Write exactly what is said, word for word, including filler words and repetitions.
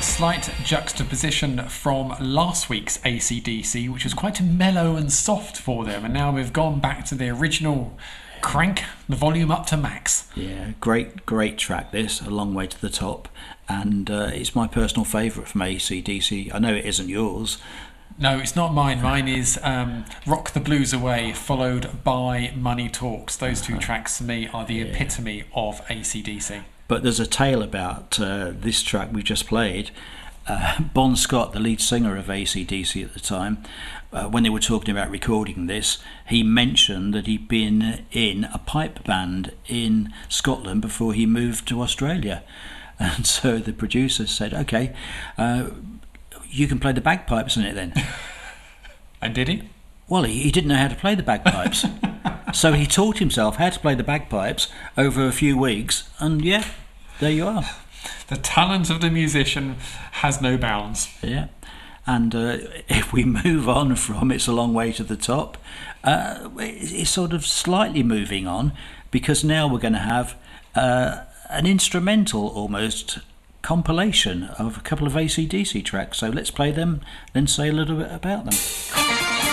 slight juxtaposition from last week's A C D C, which was quite mellow and soft for them, and now we've gone back to the original crank the volume up to max. Yeah, great, great track this, A Long Way to the Top, and uh, it's my personal favourite from A C D C. I know it isn't yours. No, it's not mine. Mine is um, Rock the Blues Away, followed by Money Talks. Those two tracks, to me, are the yeah. epitome of A C D C. But there's a tale about uh, this track we just played. Uh, Bon Scott, the lead singer of A C D C at the time, uh, when they were talking about recording this, he mentioned that he'd been in a pipe band in Scotland before he moved to Australia. And so the producer said, OK, uh, you can play the bagpipes in it then. And did he? Well, he, he didn't know how to play the bagpipes. So he taught himself how to play the bagpipes over a few weeks, and yeah, there you are. The talent of the musician has no bounds. Yeah. And uh, if we move on from It's a Long Way to the Top, uh, it's sort of slightly moving on, because now we're going to have uh, an instrumental almost compilation of a couple of A C D C tracks. So let's play them, then say a little bit about them.